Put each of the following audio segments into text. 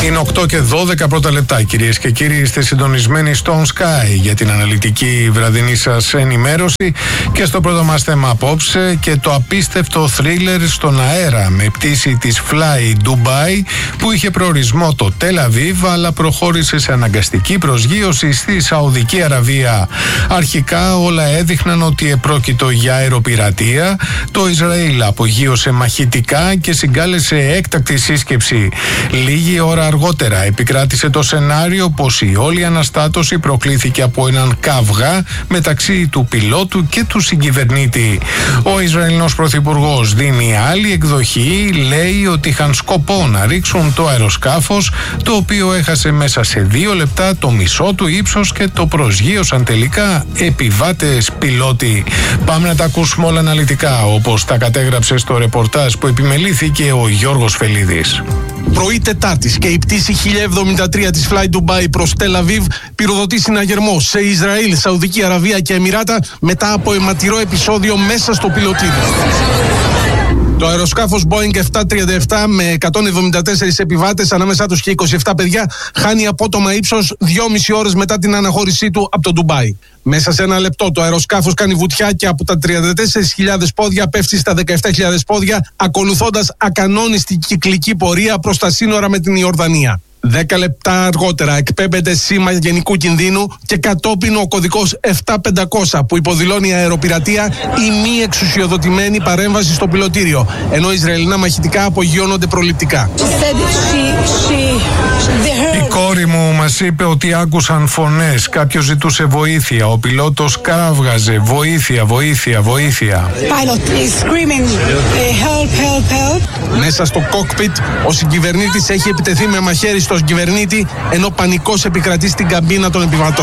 Είναι 8 και 12 πρώτα λεπτά, κυρίες και κύριοι. Είστε συντονισμένοι στο Sky για την αναλυτική βραδινή σας ενημέρωση και στο πρώτο μας θέμα απόψε και το απίστευτο θρίλερ στον αέρα με πτήση της Fly Dubai που είχε προορισμό το Τελ Αβίβ αλλά προχώρησε σε αναγκαστική προσγείωση στη Σαουδική Αραβία. Αρχικά όλα έδειχναν ότι επρόκειτο για αεροπειρατεία. Το Ισραήλ απογείωσε μαχητικά και συγκάλεσε έκτακτη σύσκεψη. Λίγη ώρα αργότερα επικράτησε το σενάριο πως η όλη αναστάτωση προκλήθηκε από έναν καυγά μεταξύ του πιλότου και του συγκυβερνήτη. Ο Ισραηλινός πρωθυπουργός δίνει άλλη εκδοχή, λέει ότι είχαν σκοπό να ρίξουν το αεροσκάφος, το οποίο έχασε μέσα σε 2 λεπτά το μισό του ύψος και το προσγείωσαν τελικά επιβάτες πιλότοι. Πάμε να τα ακούσουμε όλα αναλυτικά, όπως τα κατέγραψε στο ρεπορτάζ που επιμελήθηκε ο Γιώργος Φελίδης. Πρωί Τετάρτης και η πτήση 1073 της Fly Dubai προς Τελ Αβίβ πυροδοτεί συναγερμό σε Ισραήλ, Σαουδική Αραβία και Εμιράτα μετά από αιματηρό επεισόδιο μέσα στο πιλωτήριο. Το αεροσκάφος Boeing 737 με 174 επιβάτες, ανάμεσά τους και 27 παιδιά, χάνει απότομα ύψος 2,5 ώρες μετά την αναχώρησή του από το Ντουμπάι. Μέσα σε 1 λεπτό το αεροσκάφος κάνει βουτιά και από τα 34.000 πόδια πέφτει στα 17.000 πόδια, ακολουθώντας ακανόνιστη κυκλική πορεία προς τα σύνορα με την Ιορδανία. 10 λεπτά αργότερα εκπέμπεται σήμα γενικού κινδύνου και κατόπιν ο κωδικός 7500 που υποδηλώνει αεροπειρατεία ή μη εξουσιοδοτημένη παρέμβαση στο πιλωτήριο, ενώ Ισραηλινά μαχητικά απογειώνονται προληπτικά. Η κόρη μου μας είπε ότι άκουσαν φωνές, κάποιος ζητούσε βοήθεια, ο πιλότος κραύγαζε βοήθεια, βοήθεια, βοήθεια. Μέσα στο κόκπιτ ο συγκυβερνήτης έχει επιτεθεί με μαχαίρι στον κυβερνήτη, ενώ πανικός επικρατεί στην καμπίνα των επιβατών.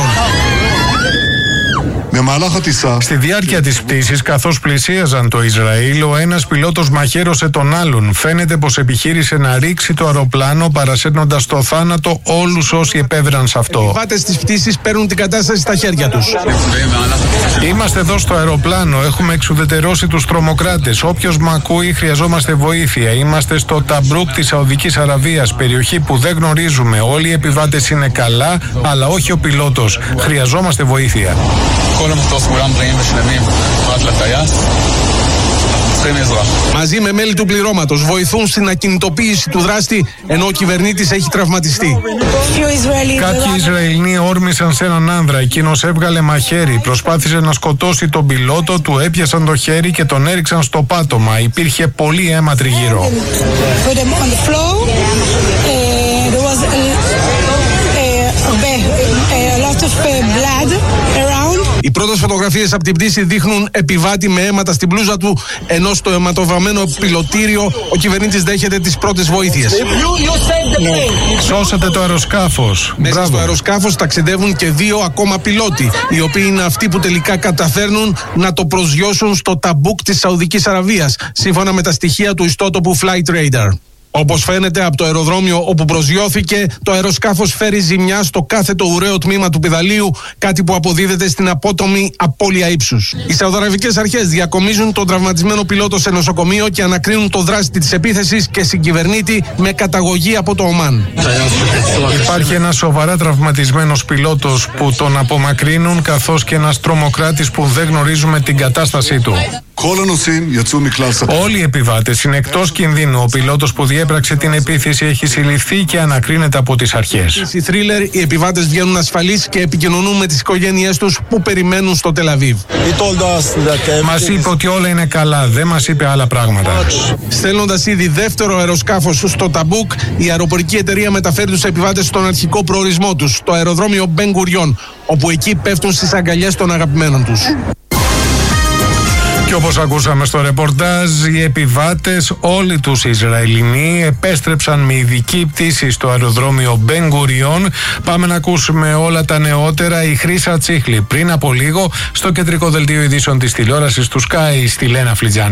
Στη διάρκεια της πτήσης, καθώς πλησίαζαν το Ισραήλ, ο ένας πιλότος μαχαίρωσε τον άλλον. Φαίνεται πως επιχείρησε να ρίξει το αεροπλάνο, παρασέρνοντας στο θάνατο όλους όσοι επέβαιναν σε αυτό. Οι επιβάτες της πτήσης παίρνουν την κατάσταση στα χέρια τους. Είμαστε εδώ στο αεροπλάνο, έχουμε εξουδετερώσει τους τρομοκράτες. Όποιος μ' ακούει, χρειαζόμαστε βοήθεια. Είμαστε στο Ταμπρούκ της Σαουδικής Αραβίας, περιοχή που δεν γνωρίζουμε. Όλοι οι επιβάτες είναι καλά, αλλά όχι ο πιλότος. Χρειαζόμαστε βοήθεια. Μαζί με μέλη του πληρώματος βοηθούν στην ακινητοποίηση του δράστη, ενώ ο κυβερνήτης έχει τραυματιστεί. Κάποιοι Ισραηλοί όρμησαν σε έναν άνδρα. Εκείνος έβγαλε μαχαίρι, προσπάθησε να σκοτώσει τον πιλότο, του έπιασαν το χέρι και τον έριξαν στο πάτωμα. Υπήρχε πολύ αίμα τριγύρω. Οι πρώτες φωτογραφίες από την πτήση δείχνουν επιβάτη με αίματα στην μπλούζα του, ενώ στο αιματοβραμμένο πιλωτήριο ο κυβερνήτης δέχεται τις πρώτες βοήθειες. Σώσατε το αεροσκάφος. Μέσα στο αεροσκάφος ταξιδεύουν και 2 ακόμα πιλότοι, οι οποίοι είναι αυτοί που τελικά καταφέρνουν να το προσγειώσουν στο Ταμπούκ της Σαουδικής Αραβίας, σύμφωνα με τα στοιχεία του ιστότοπου Flight Radar. Όπως φαίνεται από το αεροδρόμιο όπου προσγειώθηκε, το αεροσκάφος φέρει ζημιά στο κάθετο ουραίο τμήμα του πηδαλίου, κάτι που αποδίδεται στην απότομη απώλεια ύψους. Οι Σαουδαραβικές αρχές διακομίζουν τον τραυματισμένο πιλότο σε νοσοκομείο και ανακρίνουν το δράστη της επίθεσης και συγκυβερνήτη με καταγωγή από το Ομάν. Υπάρχει ένας σοβαρά τραυματισμένος πιλότος που τον απομακρύνουν, καθώς και ένας τρομοκράτης που δεν γνωρίζουμε την κατάστασή του. Όλοι οι επιβάτες είναι εκτός κινδύνου. Ο πιλότος που διέπραξε την επίθεση έχει συλληφθεί και ανακρίνεται από τις αρχές. Στη θρίλερ, οι επιβάτες βγαίνουν ασφαλείς και επικοινωνούν με τις οικογένειές τους που περιμένουν στο Τελ Αβίβ. Μας είπε ότι όλα είναι καλά, δεν μας είπε άλλα πράγματα. Στέλνοντας ήδη δεύτερο αεροσκάφος στο Ταμπούκ, η αεροπορική εταιρεία μεταφέρει τους επιβάτες στον αρχικό προορισμό τους, το αεροδρόμιο Μπεν Γκουριόν, όπου εκεί πέφτουν στις αγκαλιές των αγαπημένων τους. Και όπως ακούσαμε στο ρεπορτάζ, οι επιβάτες, όλοι τους Ισραηλινοί, επέστρεψαν με ειδική πτήση στο αεροδρόμιο Μπεν Γκουριόν. Πάμε να ακούσουμε όλα τα νεότερα. Η Χρύσα Τσίχλη πριν από λίγο στο κεντρικό δελτίο ειδήσεων της τηλεόρασης του Sky στη Λένα Φλιτζάνη.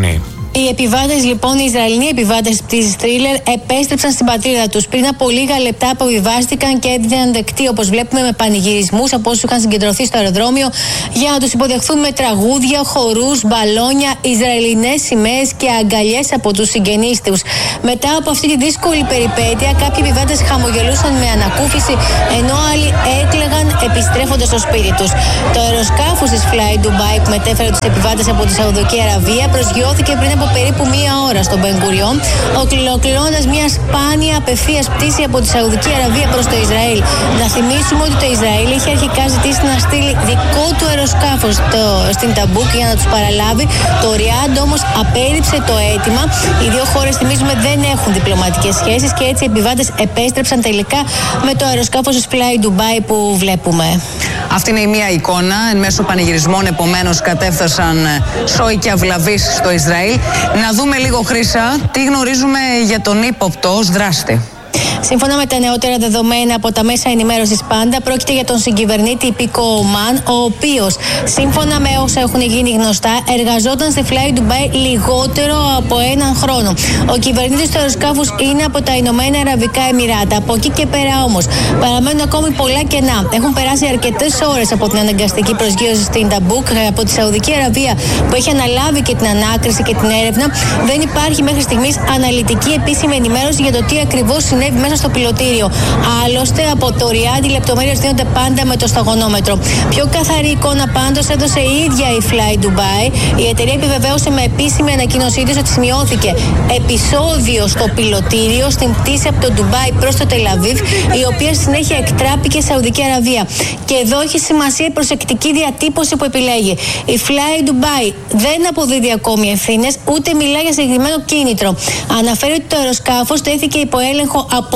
Οι επιβάτες λοιπόν, οι Ισραηλοί επιβάτες της πτήσης Thriller επέστρεψαν στην πατρίδα τους. Πριν από λίγα λεπτά αποβιβάστηκαν και έδιναν δεκτή, όπως βλέπουμε, με πανηγυρισμούς από όσους είχαν συγκεντρωθεί στο αεροδρόμιο για να τους υποδεχθούν με τραγούδια, χορούς, μπαλόνια, Ισραηλινές σημαίες και αγκαλιές από τους συγγενείς τους. Μετά από αυτή τη δύσκολη περιπέτεια, κάποιοι επιβάτες χαμογελούσαν με ανακούφιση, ενώ άλλοι έκλαιγαν επιστρέφοντας στο σπίτι τους. Το αεροσκάφος της Fly Dubai που μετέφερε τους επιβάτες από τη Σαουδική Αραβία προσγειώθηκε πριν από περίπου μία ώρα στον Μπεν Γκουριόν, ολοκληρώνοντας μια σπάνια απευθείας πτήση από τη Σαουδική Αραβία προς το Ισραήλ. Να θυμίσουμε ότι το Ισραήλ είχε αρχικά ζητήσει να στείλει δικό του αεροσκάφος στην Ταμπούκ για να τους παραλάβει. Το Ριάντ όμως απέρριψε το αίτημα. Οι δύο χώρες, θυμίζουμε, δεν έχουν διπλωματικές σχέσεις και έτσι οι επιβάτες επέστρεψαν τελικά με το αεροσκάφος της Fly Dubai που βλέπουμε. Αυτή είναι η μία εικόνα. Εν μέσω πανηγυρισμών, επομένως, κατέφθασαν σόι και αυλαβείς στο Ισραήλ. Να δούμε λίγο, Χρύσα, τι γνωρίζουμε για τον ύποπτο ως δράστη. Σύμφωνα με τα νεότερα δεδομένα από τα μέσα ενημέρωσης πάντα, πρόκειται για τον συγκυβερνήτη Πίκο Ομάν, ο οποίος, σύμφωνα με όσα έχουν γίνει γνωστά, εργαζόταν στη Fly Dubai λιγότερο από έναν χρόνο. Ο κυβερνήτης του αεροσκάφους είναι από τα Ηνωμένα Αραβικά Εμιράτα. Από εκεί και πέρα όμως παραμένουν ακόμη πολλά κενά. Έχουν περάσει αρκετές ώρες από την αναγκαστική προσγείωση στην Ταμπούκ από τη Σαουδική Αραβία, που έχει αναλάβει και την ανάκριση και την έρευνα. Δεν υπάρχει μέχρι στιγμής αναλυτική επίσημη ενημέρωση για το τι ακριβώς συνέβη μέσα στο πιλωτήριο. Άλλωστε, από το Ριάντ οι λεπτομέρειες δίνονται πάντα με το σταγονόμετρο. Πιο καθαρή εικόνα πάντως έδωσε η ίδια η Fly Dubai. Η εταιρεία επιβεβαίωσε με επίσημη ανακοίνωσή της ότι σημειώθηκε επεισόδιο στο πιλωτήριο στην πτήση από το Ντουμπάι προς το Τελαβίβ, η οποία συνέχεια εκτράπηκε σε Σαουδική Αραβία. Και εδώ έχει σημασία η προσεκτική διατύπωση που επιλέγει. Η Fly Dubai δεν αποδίδει ακόμη ευθύνες, ούτε μιλάει για συγκεκριμένο κίνητρο. Αναφέρει ότι το αεροσκάφος τέθηκε υπό έλεγχο από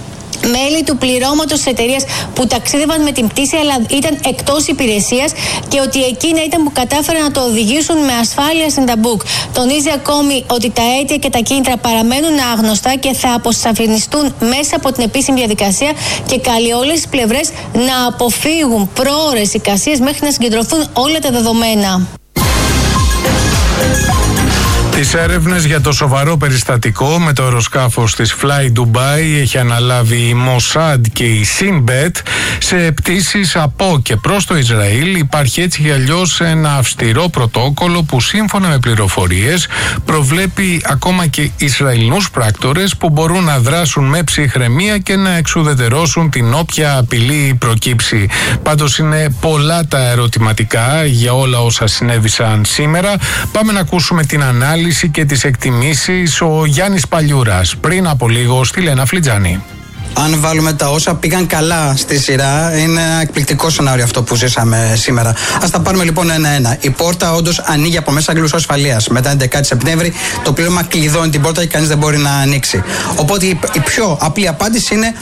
μέλη του πληρώματος της εταιρείας που ταξίδευαν με την πτήση αλλά ήταν εκτός υπηρεσίας και ότι εκείνα ήταν που κατάφεραν να το οδηγήσουν με ασφάλεια στην Ταμπούκ. Τονίζει ακόμη ότι τα αίτια και τα κίνητρα παραμένουν άγνωστα και θα αποσαφινιστούν μέσα από την επίσημη διαδικασία και καλεί όλες τις πλευρές να αποφύγουν πρόωρες εικασίες μέχρι να συγκεντρωθούν όλα τα δεδομένα. Τις έρευνες για το σοβαρό περιστατικό με το αεροσκάφος της Fly Dubai έχει αναλάβει η Mossad και η Sinbet σε πτήσεις από και προς το Ισραήλ. Υπάρχει έτσι κι αλλιώς ένα αυστηρό πρωτόκολλο που σύμφωνα με πληροφορίες προβλέπει ακόμα και Ισραηλινούς πράκτορες που μπορούν να δράσουν με ψυχραιμία και να εξουδετερώσουν την όποια απειλή προκύψει. Πάντως είναι πολλά τα ερωτηματικά για όλα όσα συνέβησαν σήμερα. Πάμε να ακούσουμε την ανάλυση και τις εκτιμήσεις ο Γιάννης Παλιούρας πριν από λίγο στη Λένα Φλιτζάνη. Αν βάλουμε τα όσα πήγαν καλά στη σειρά, είναι ένα εκπληκτικό σενάριο αυτό που ζήσαμε σήμερα. Ας τα πάρουμε λοιπόν ένα-ένα. Η πόρτα όντως ανοίγει από μέσα γλωσσό ασφαλείας. Μετά την 10η Σεπτέμβρη, το πλήρωμα κλειδώνει την πόρτα και κανείς δεν μπορεί να ανοίξει. Οπότε η πιο απλή απάντηση είναι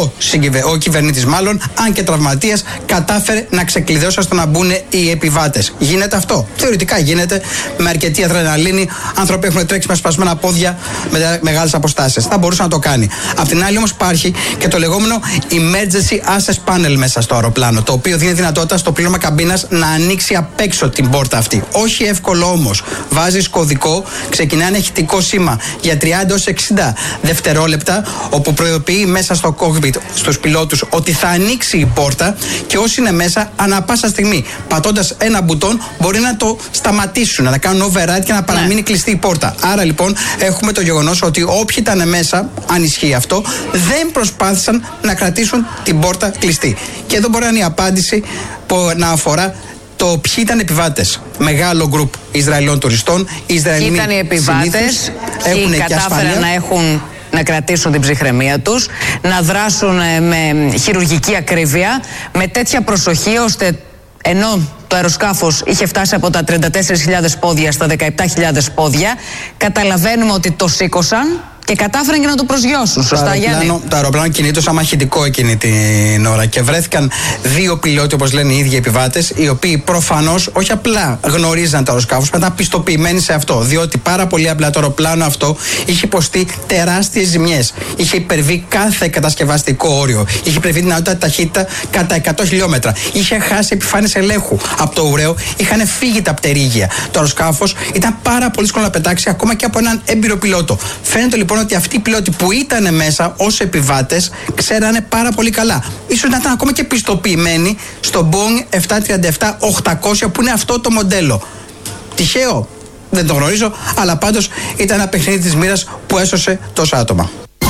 ο κυβερνήτης, μάλλον, αν και τραυματίας, κατάφερε να ξεκλειδώσει ώστε να μπουν οι επιβάτες. Γίνεται αυτό. Θεωρητικά γίνεται με αρκετή αδρεναλίνη. Άνθρωποι έχουν τρέξει με σπασμένα πόδια με μεγάλες αποστάσεις. Θα μπορούσε να το κάνει. Απ' την άλλη όμως υπάρχει και το λεγόμενο Emergency Access Panel μέσα στο αεροπλάνο, το οποίο δίνει δυνατότητα στο πλήρωμα καμπίνας να ανοίξει απ' έξω την πόρτα αυτή. Όχι εύκολο όμως. Βάζεις κωδικό, ξεκινάει ένα ηχητικό σήμα για 30 έως 60 δευτερόλεπτα, όπου προειδοποιεί μέσα στο cockpit στους πιλότους ότι θα ανοίξει η πόρτα και όσοι είναι μέσα, ανά πάσα στιγμή, πατώντας ένα μπουτόν, μπορεί να το σταματήσουν, να κάνουν override και να παραμείνει κλειστή η πόρτα. Άρα λοιπόν έχουμε το γεγονός ότι όποιοι ήταν μέσα, αν ισχύει αυτό, δεν προσπάθησαν να κρατήσουν την πόρτα κλειστή. Και εδώ μπορεί να είναι η απάντηση που να αφορά το ποιοι ήταν επιβάτες. Μεγάλο γκρουπ Ισραηλών τουριστών. Ισραηλοί ήταν οι επιβάτες, ποιοι κατάφεραν να κρατήσουν την ψυχραιμία τους, να δράσουν με χειρουργική ακρίβεια, με τέτοια προσοχή ώστε ενώ το αεροσκάφος είχε φτάσει από τα 34.000 πόδια στα 17.000 πόδια, καταλαβαίνουμε ότι το σήκωσαν Και κατάφεραν και να το προσγειώσουν. Σωστά, Γιάννη? Το αεροπλάνο κινείται σαν μαχητικό εκείνη την ώρα και βρέθηκαν 2 πιλότοι, όπως λένε οι ίδιοι επιβάτες, οι οποίοι προφανώς όχι απλά γνωρίζαν το αεροσκάφος, ήταν πιστοποιημένοι σε αυτό. Διότι πάρα πολύ απλά το αεροπλάνο αυτό είχε υποστεί τεράστιες ζημιές. Είχε υπερβεί κάθε κατασκευαστικό όριο. Είχε υπερβεί την δυνατότητα ταχύτητα κατά 100 χιλιόμετρα. Είχε χάσει επιφάνειες ελέγχου από το ουραίο. Είχαν φύγει τα πτερίγια. Το αεροσκάφος ήταν πάρα πολύ δύσκολο να πετάξει ακόμα και από έναν έμπειρο πιλότο. Φαίνεται λοιπόν ότι αυτοί οι πιλότοι που ήταν μέσα ως επιβάτες ξέρανε πάρα πολύ καλά. Ίσως να ήταν ακόμα και πιστοποιημένοι στο Boeing 737-800 που είναι αυτό το μοντέλο. Τυχαίο? Δεν το γνωρίζω, αλλά πάντως ήταν ένα παιχνίδι της μοίρας που έσωσε τόσα άτομα.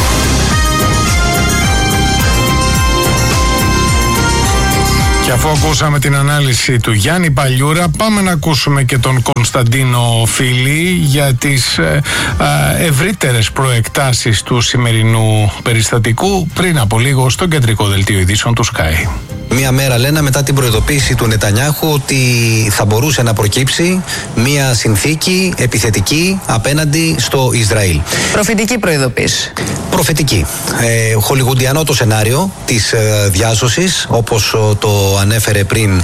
Και αφού ακούσαμε την ανάλυση του Γιάννη Παλιούρα, πάμε να ακούσουμε και τον Κωνσταντίνο Φίλη για τις ευρύτερες προεκτάσεις του σημερινού περιστατικού πριν από λίγο στο κεντρικό δελτίο ειδήσεων του Sky. Μία μέρα, Λένα, μετά την προειδοποίηση του Νετανιάχου ότι θα μπορούσε να προκύψει μία συνθήκη επιθετική απέναντι στο Ισραήλ. Προφητική προειδοποίηση. Προφητική. Χολιγουντιανό το σενάριο της διάσωσης, όπως το ανέφερε πριν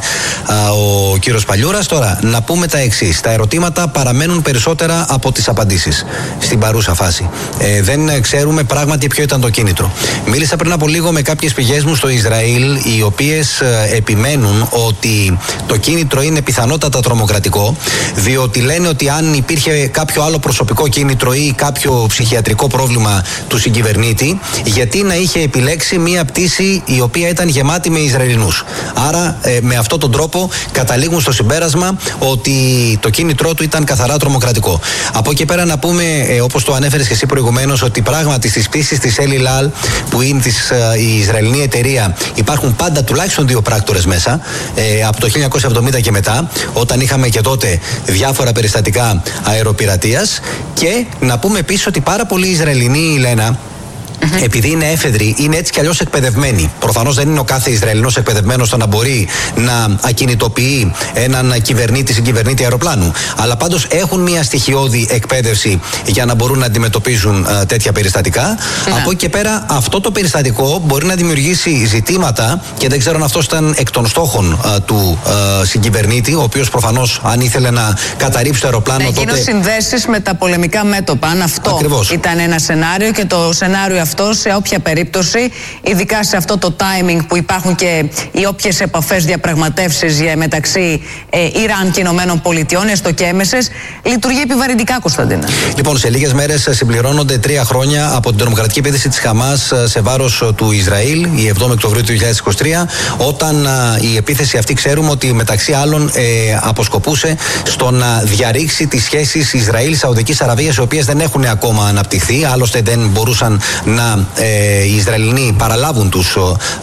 ο κύριος Παλιούρας. Τώρα, να πούμε τα εξής. Τα ερωτήματα παραμένουν περισσότερα από τις απαντήσεις στην παρούσα φάση. Δεν ξέρουμε πράγματι ποιο ήταν το κίνητρο. Μίλησα πριν από λίγο με κάποιες πηγές μου στο Ισραήλ, οι οποίες επιμένουν ότι το κίνητρο είναι πιθανότατα τρομοκρατικό, διότι λένε ότι αν υπήρχε κάποιο άλλο προσωπικό κίνητρο ή κάποιο ψυχιατρικό πρόβλημα του συγκυβερνήτη, γιατί να είχε επιλέξει μία πτήση η οποία ήταν γεμάτη με Ισραηλινούς. Άρα με αυτόν τον τρόπο καταλήγουν στο συμπέρασμα ότι το κίνητρό του ήταν καθαρά τρομοκρατικό. Από εκεί πέρα να πούμε, όπως το ανέφερες και εσύ προηγουμένως, ότι πράγματι στις πτήσεις της El Hilal, που είναι η Ισραηλινή εταιρεία, υπάρχουν πάντα τουλάχιστον 2 πράκτορες μέσα, από το 1970 και μετά, όταν είχαμε και τότε διάφορα περιστατικά αεροπειρατείας. Και να πούμε επίσης ότι πάρα πολλοί Ισραηλινοί, Λένα, επειδή είναι έφεδροι, είναι έτσι κι αλλιώς εκπαιδευμένοι. Προφανώς δεν είναι ο κάθε Ισραηλινός εκπαιδευμένος στο να μπορεί να ακινητοποιεί έναν κυβερνήτη, συγκυβερνήτη αεροπλάνου. Αλλά πάντως έχουν μια στοιχειώδη εκπαίδευση για να μπορούν να αντιμετωπίζουν τέτοια περιστατικά. Ναι. Από εκεί και πέρα, αυτό το περιστατικό μπορεί να δημιουργήσει ζητήματα και δεν ξέρω αν αυτός ήταν εκ των στόχων του συγκυβερνήτη, ο οποίος προφανώς, αν ήθελε να καταρρύψει το αεροπλάνο. Να γίνουν συνδέσεις με τα πολεμικά μέτωπα. Αν αυτό ήταν ένα σενάριο, και το σενάριο αυτό σε όποια περίπτωση, ειδικά σε αυτό το timing που υπάρχουν και οι όποιες επαφές, διαπραγματεύσεις μεταξύ Ιράν και Ηνωμένων Πολιτειών, έστω και έμεσες, λειτουργεί επιβαρυντικά, Κωνσταντίνα. Λοιπόν, σε λίγες μέρες συμπληρώνονται 3 χρόνια από την τρομοκρατική επίθεση της Χαμάς σε βάρος του Ισραήλ, η 7η Οκτωβρίου του 2023, όταν η επίθεση αυτή ξέρουμε ότι μεταξύ άλλων αποσκοπούσε στο να διαρρήξει τις σχέσεις Ισραήλ-Σαουδικής Αραβίας, οι οποίες δεν έχουν ακόμα αναπτυχθεί, άλλωστε δεν μπορούσαν να οι Ισραηλινοί παραλάβουν τους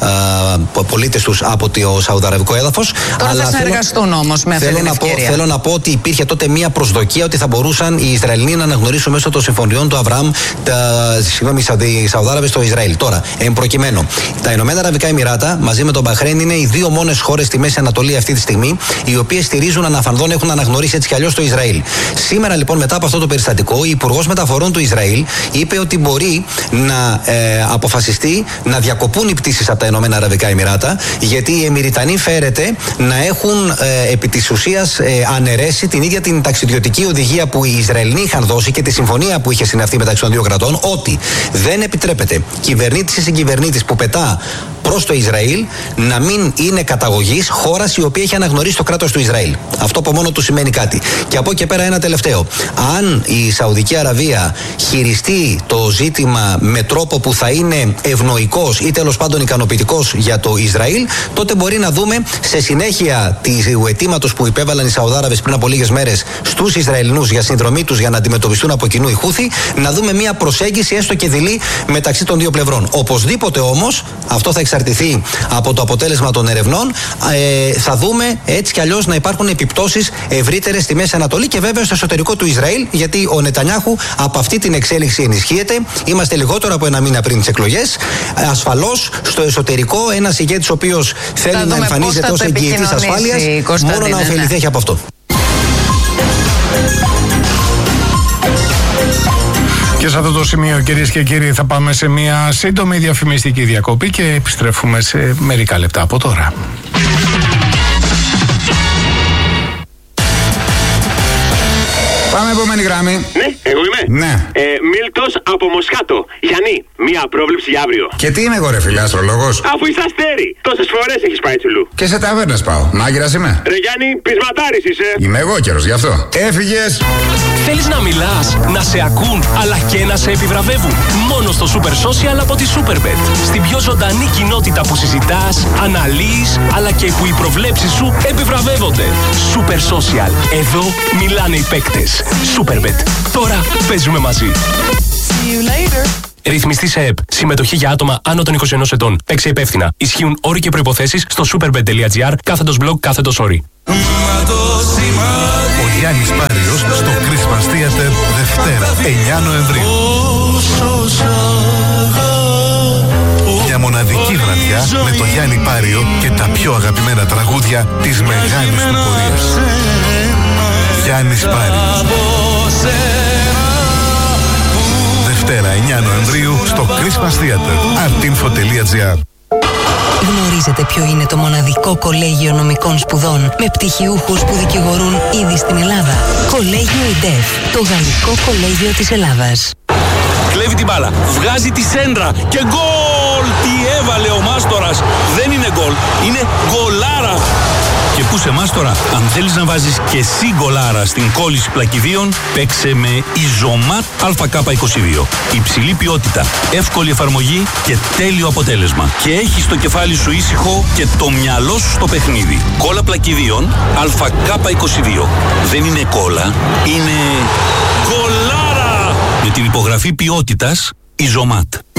πολίτες τους από το σαουδαραβικό έδαφος. Τώρα θα συνεργαστούν όμως με αυτή την ευκαιρία. Θέλω να πω ότι υπήρχε τότε μία προσδοκία ότι θα μπορούσαν οι Ισραηλινοί να αναγνωρίσουν μέσω των συμφωνιών του Αβραάμ οι Σαουδάραβες στο Ισραήλ. Τώρα, εν προκειμένου, τα Ηνωμένα Αραβικά Εμιράτα μαζί με τον Μπαχρέιν είναι οι 2 μόνες χώρες στη Μέση Ανατολή αυτή τη στιγμή, οι οποίες στηρίζουν αναφανδόν, έχουν αναγνωρίσει έτσι κι αλλιώς το Ισραήλ. Σήμερα λοιπόν, μετά από αυτό το περιστατικό, η Υπουργός Μεταφορών του Ισραήλ είπε ότι μπορεί να αποφασιστεί να διακοπούν οι πτήσεις από τα Ηνωμένα Αραβικά Εμιράτα, γιατί οι Εμιριτανοί φέρεται να έχουν επί της ουσίας αναιρέσει την ίδια την ταξιδιωτική οδηγία που οι Ισραηλινοί είχαν δώσει και τη συμφωνία που είχε συναυθεί μεταξύ των 2 κρατών, ότι δεν επιτρέπεται κυβερνήτης ή συγκυβερνήτης που πετά προς το Ισραήλ να μην είναι καταγωγής χώρας η οποία έχει αναγνωρίσει το κράτος του Ισραήλ. Αυτό από μόνο του σημαίνει κάτι. Και από εκεί και πέρα ένα τελευταίο. Αν η Σαουδική Αραβία χειριστεί το ζήτημα με τρόπο που θα είναι ευνοϊκός ή τέλος πάντων ικανοποιητικός για το Ισραήλ, τότε μπορεί να δούμε σε συνέχεια του αιτήματος που υπέβαλαν οι Σαουδάραβες πριν από λίγες μέρες στους Ισραηλινούς για συνδρομή τους για να αντιμετωπιστούν από κοινού οι Χούθι, να δούμε μια προσέγγιση έστω και δειλή μεταξύ των 2 πλευρών. Οπωσδήποτε όμως, αυτό θα εξαρτηθεί από το αποτέλεσμα των ερευνών, θα δούμε έτσι κι αλλιώς να υπάρχουν επιπτώσεις ευρύτερες στη Μέση Ανατολή και βέβαια στο εσωτερικό του Ισραήλ, γιατί ο Νετανιάχου από αυτή την εξέλιξη ενισχύεται. Είμαστε λιγότερο από 1 μήνα πριν τις εκλογές. Ασφαλώς στο εσωτερικό ένας ηγέτης ο οποίος θέλει να εμφανίζεται ως εγγυητής ασφάλειας, μόνο να ωφεληθεί έχει από αυτό. Και σε αυτό το σημείο, κυρίες και κύριοι, θα πάμε σε μια σύντομη διαφημιστική διακοπή και επιστρέφουμε σε μερικά λεπτά από τώρα. Πάμε επόμενη γραμμή. Ναι, εγώ είμαι. Ναι. Μίλτος από Μοσχάτο. Γιάννη, μία πρόβλεψη για αύριο. Και τι είμαι εγώ, ρε φίλε, αστρολόγος? Αφού είσαι αστέρι. Τόσες φορές έχεις πάει τσουλού. Και σε ταβέρνες πάω. Μάγειρας είμαι. Ρε Γιάννη, πεισματάρης είσαι. Είμαι εγώ καιρός, γι' αυτό. Έφυγες. Θέλεις να μιλάς, να σε ακούν, αλλά και να σε επιβραβεύουν? Μόνο στο Super Social από τη Superbet. Στην πιο ζωντανή κοινότητα που συζητάς, αναλύεις, αλλά και που οι προβλέψεις σου επιβραβεύονται. Super Social. Εδώ μιλάνε οι παίκτες. Superbet. Τώρα παίζουμε μαζί. Ρυθμιστή σε ΕΠ. Συμμετοχή για άτομα άνω των 21 ετών. Παίξε υπεύθυνα. Ισχύουν όροι και προϋποθέσεις στο superbet.gr/blog/όροι. Ο Γιάννης Πάριος στο Christmas Theater Δευτέρα 9 Νοεμβρίου. Μια μοναδική βραδιά με τον Γιάννη Πάριο και τα πιο αγαπημένα τραγούδια της μεγάλης του πορείας. Γιάννης Πάριος. Δευτέρα 9 Νοεμβρίου στο Christmas Theater. artinfo.gr. Γνωρίζετε ποιο είναι το μοναδικό κολέγιο νομικών σπουδών με πτυχιούχους που δικηγορούν ήδη στην Ελλάδα? Κολέγιο ΙΝΤΕΦ, το γαλλικό κολέγιο της Ελλάδας. Κλέβει την μπάλα, βγάζει τη σέντρα και γκολ! Τι έβαλε ο Μάστορας! Δεν είναι γκολ, είναι γκολάρα! Και πού σε Μάστορα, αν θέλεις να βάζεις και εσύ γκολάρα στην κόλληση πλακιδίων, παίξε με Ιζωμάτ ΑΚ22. Υψηλή ποιότητα, εύκολη εφαρμογή και τέλειο αποτέλεσμα. Και έχεις το κεφάλι σου ήσυχο και το μυαλό σου στο παιχνίδι. Κόλλα πλακιδίων ΑΚ22. Δεν είναι κόλλα, είναι γκολάρα! Με την υπογραφή ποιότητας Ιζωμάτ.